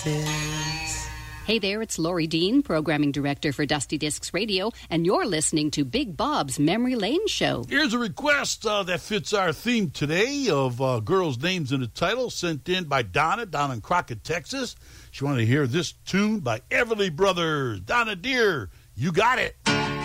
kisses. Hey there, it's Lori Dean, Programming Director for Dusty Discs Radio, and you're listening to Big Bob's Memory Lane Show. Here's a request that fits our theme today of girls' names in the title, sent in by Donna down in Crockett, Texas. She wanted to hear this tune by Everly Brothers. Donna, dear, you got it.